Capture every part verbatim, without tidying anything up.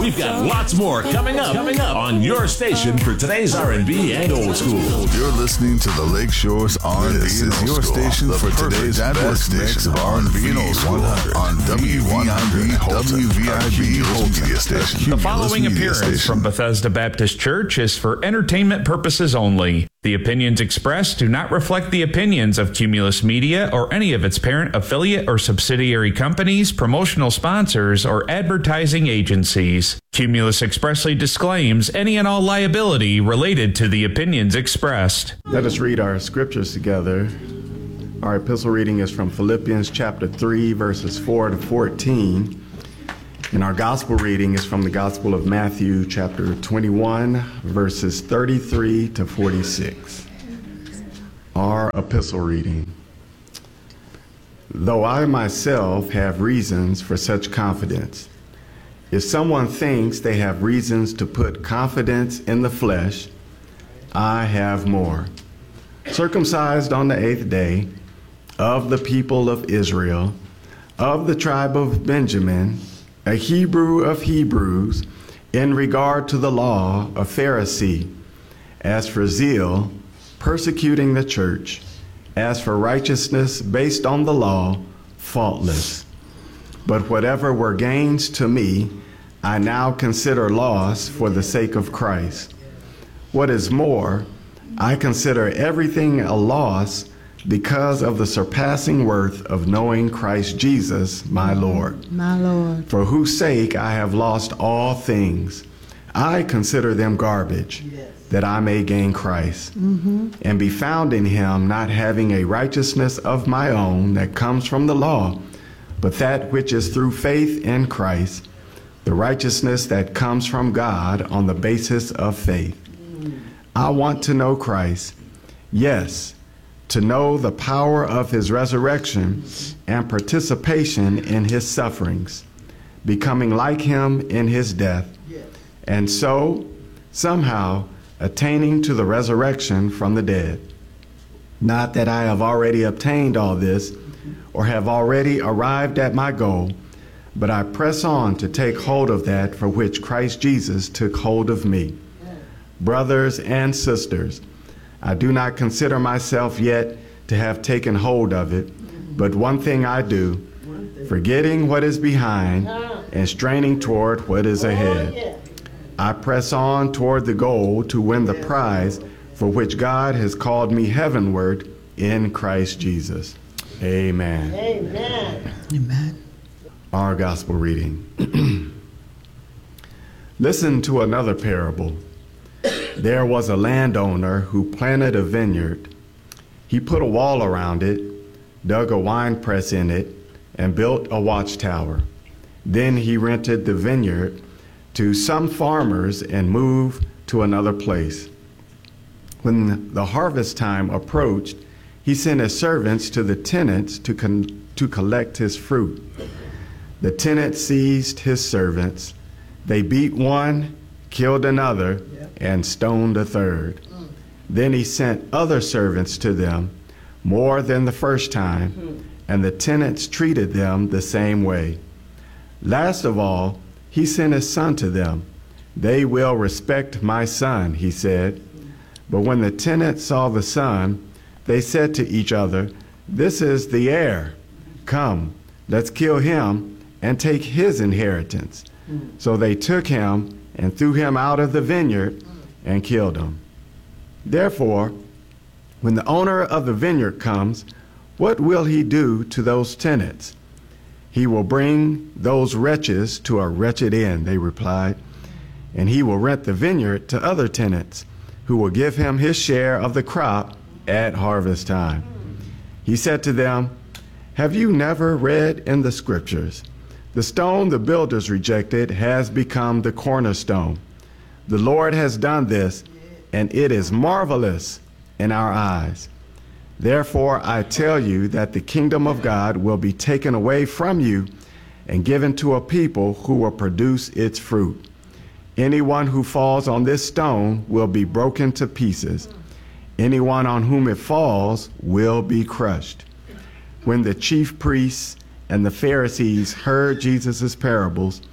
We've got lots more coming up, coming up on your station for today's R and B and old school. You're listening to the Lakeshore's R and B and Old School. Your station for today's best mix of R and B and Old School on W one hundred W V I B Media Station. The following appearance from Bethesda Baptist Church is for entertainment purposes only. The opinions expressed do not reflect the opinions of Cumulus Media or any of its parent, affiliate, or subsidiary companies, promotional sponsors, or advertising agencies. Cumulus expressly disclaims any and all liability related to the opinions expressed. Let us read our scriptures together. Our epistle reading is from Philippians chapter three, verses four to fourteen. And our gospel reading is from the Gospel of Matthew, chapter twenty-one, verses thirty-three to forty-six. Our epistle reading. Though I myself have reasons for such confidence, if someone thinks they have reasons to put confidence in the flesh, I have more. Circumcised on the eighth day, of the people of Israel, of the tribe of Benjamin, a Hebrew of Hebrews, in regard to the law, a Pharisee, as for zeal, persecuting the church, as for righteousness based on the law, faultless. But whatever were gains to me, I now consider loss for the sake of Christ. What is more, I consider everything a loss because of the surpassing worth of knowing Christ Jesus, my Lord. My Lord. For whose sake I have lost all things. I consider them garbage, yes, that I may gain Christ, mm-hmm, and be found in him, not having a righteousness of my own that comes from the law, but that which is through faith in Christ, the righteousness that comes from God on the basis of faith. Mm. I want to know Christ, yes, to know the power of his resurrection and participation in his sufferings, becoming like him in his death, and so somehow attaining to the resurrection from the dead. Not that I have already obtained all this or have already arrived at my goal, but I press on to take hold of that for which Christ Jesus took hold of me. Brothers and sisters, I do not consider myself yet to have taken hold of it, but one thing I do, forgetting what is behind and straining toward what is ahead. I press on toward the goal to win the prize for which God has called me heavenward in Christ Jesus. Amen. Amen. Amen. Our gospel reading. Listen to another parable. There was a landowner who planted a vineyard. He put a wall around it, dug a wine press in it, and built a watchtower. Then he rented the vineyard to some farmers and moved to another place. When the harvest time approached, he sent his servants to the tenants to, con- to collect his fruit. The tenants seized his servants. They beat one, killed another, and stoned a third. Mm. Then he sent other servants to them, more than the first time, mm. and the tenants treated them the same way. Last of all, he sent his son to them. They will respect my son, he said. Mm. But when the tenants saw the son, they said to each other, this is the heir. Come, let's kill him and take his inheritance. Mm. So they took him and threw him out of the vineyard and killed him. Therefore, when the owner of the vineyard comes, what will he do to those tenants? He will bring those wretches to a wretched end, they replied, and he will rent the vineyard to other tenants, who will give him his share of the crop at harvest time. He said to them, have you never read in the scriptures, the stone the builders rejected has become the cornerstone. The Lord has done this, and it is marvelous in our eyes. Therefore, I tell you that the kingdom of God will be taken away from you and given to a people who will produce its fruit. Anyone who falls on this stone will be broken to pieces. Anyone on whom it falls will be crushed. When the chief priests and the Pharisees heard Jesus' parables,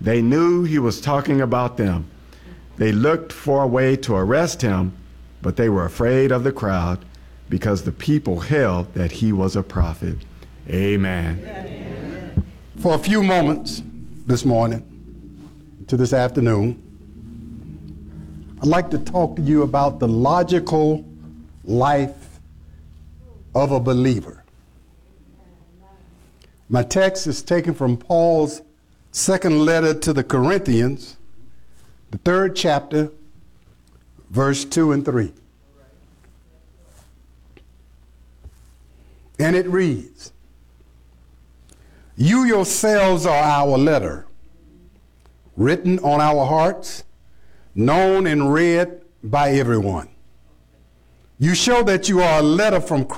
They knew he was talking about them. They looked for a way to arrest him, but they were afraid of the crowd because the people held that he was a prophet. Amen. Amen. For a few moments this morning to this afternoon, I'd like to talk to you about the logical life of a believer. My text is taken from Paul's second letter to the Corinthians, the third chapter, verse two and three. And it reads, "You yourselves are our letter, written on our hearts, known and read by everyone. You show that you are a letter from Christ.